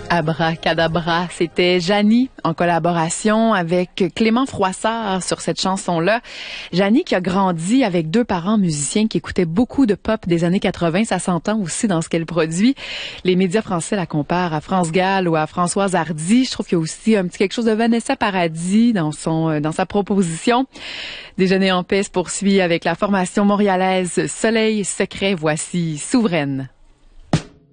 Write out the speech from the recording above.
Abracadabra, c'était Janie en collaboration avec Clément Froissart sur cette chanson-là. Janie qui a grandi avec deux parents musiciens qui écoutaient beaucoup de pop des années 80, ça s'entend aussi dans ce qu'elle produit. Les médias français la comparent à France Gall ou à Françoise Hardy. Je trouve qu'il y a aussi un petit quelque chose de Vanessa Paradis dans sa proposition. Déjeuner en paix se poursuit avec la formation montréalaise Soleil Secret. Voici Souveraine.